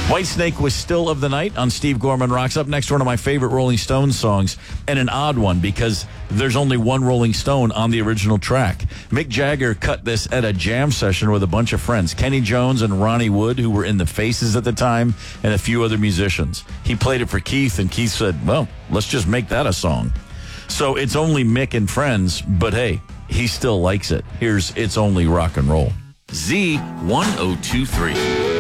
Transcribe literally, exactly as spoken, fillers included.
Whitesnake was Still of the Night on Steve Gorman Rocks. Up next, one of my favorite Rolling Stones songs, and an odd one because there's only one Rolling Stone on the original track. Mick Jagger cut this at a jam session with a bunch of friends, Kenny Jones and Ronnie Wood, who were in the Faces at the time, and a few other musicians. He played it for Keith, and Keith said, well, let's just make that a song. So it's only Mick and friends, but hey, he still likes it. Here's It's Only Rock and Roll. Z one oh two three.